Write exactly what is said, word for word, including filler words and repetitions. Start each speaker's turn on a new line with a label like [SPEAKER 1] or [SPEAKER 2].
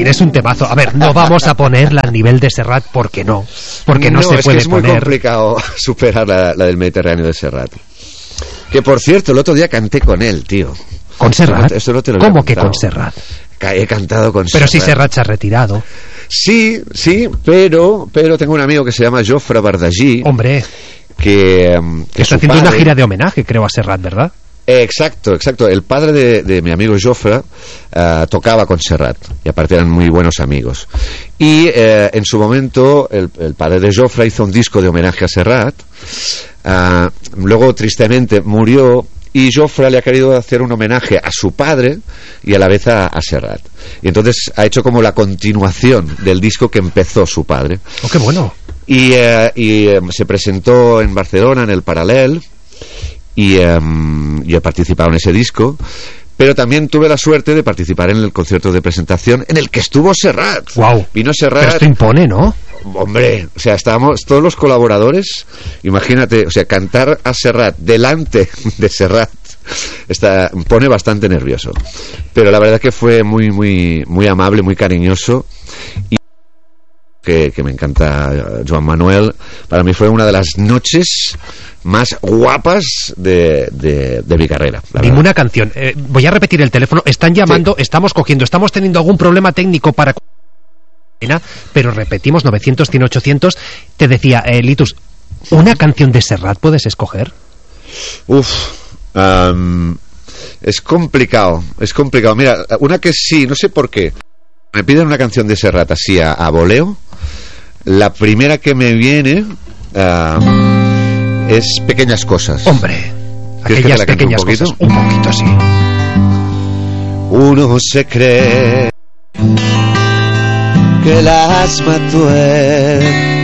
[SPEAKER 1] es un temazo. A ver, no vamos a ponerla al nivel de Serrat porque no. Porque no, no se
[SPEAKER 2] es
[SPEAKER 1] puede
[SPEAKER 2] que es muy
[SPEAKER 1] poner.
[SPEAKER 2] complicado superar la, la del Mediterráneo de Serrat. Que por cierto, el otro día canté con él, tío.
[SPEAKER 1] ¿Con Serrat?
[SPEAKER 2] Esto no te lo
[SPEAKER 1] ¿Cómo
[SPEAKER 2] había
[SPEAKER 1] que
[SPEAKER 2] contado.
[SPEAKER 1] con Serrat?
[SPEAKER 2] He cantado con
[SPEAKER 1] Pero
[SPEAKER 2] Serrat.
[SPEAKER 1] si Serrat se ha retirado.
[SPEAKER 2] Sí, sí, pero pero tengo un amigo que se llama Jofre Bardagí.
[SPEAKER 1] Hombre,
[SPEAKER 2] que, que
[SPEAKER 1] está haciendo padre... una gira de homenaje, creo, a Serrat, ¿verdad?
[SPEAKER 2] Eh, exacto, exacto. El padre de, de mi amigo Jofre uh, tocaba con Serrat y aparte eran muy buenos amigos. Y eh, en su momento el, el padre de Jofre hizo un disco de homenaje a Serrat. Uh, luego tristemente murió. Y Jofre le ha querido hacer un homenaje a su padre y a la vez a, a Serrat. Y entonces ha hecho como la continuación del disco que empezó su padre.
[SPEAKER 1] ¡Oh, qué bueno!
[SPEAKER 2] Y, eh, y eh, se presentó en Barcelona, en el Paral·lel, y eh, yo he participado en ese disco. Pero también tuve la suerte de participar en el concierto de presentación en el que estuvo Serrat.
[SPEAKER 1] ¡Wow!
[SPEAKER 2] Vino Serrat.
[SPEAKER 1] Pero esto impone, ¿no?
[SPEAKER 2] Hombre, o sea, estábamos todos los colaboradores, imagínate, o sea, cantar a Serrat delante de Serrat está, pone bastante nervioso. Pero la verdad que fue muy, muy, muy amable, muy cariñoso y que, que me encanta Joan Manuel. Para mí fue una de las noches más guapas de, de, de mi carrera.
[SPEAKER 1] Dime una canción. Eh, voy a repetir el teléfono. Están llamando, sí. Estamos cogiendo, estamos teniendo algún problema técnico para... Pero repetimos, novecientos, cien, ochocientos. Te decía, eh, Litus, ¿una canción de Serrat puedes escoger?
[SPEAKER 2] Uf, um, es complicado, es complicado. Mira, una que sí, no sé por qué. Me piden una canción de Serrat así a, a voleo. La primera que me viene uh, es Pequeñas Cosas.
[SPEAKER 1] Hombre, aquellas pequeñas un cosas. Un poquito así.
[SPEAKER 2] Uno se cree que las mató él,